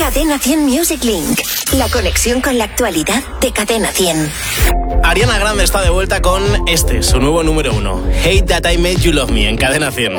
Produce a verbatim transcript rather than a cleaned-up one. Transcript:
Cadena cien Music Link. La conexión con la actualidad de Cadena cien. Ariana Grande está de vuelta con este, su nuevo número uno. Hate That I Made You Love Me, en Cadena cien.